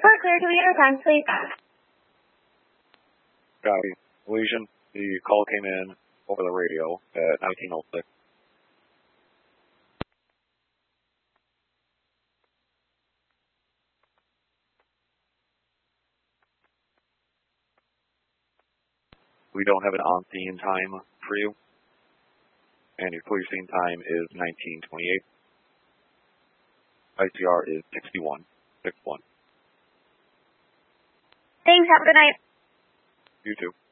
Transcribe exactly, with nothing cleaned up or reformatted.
Report clear to your time, please. Copy. Legion, the call came in over the radio at nineteen oh six. We don't have an on-scene time for you, and your clear scene time is nineteen twenty-eight. I C R is sixty-one sixty-one. Thanks, have a good night. You too.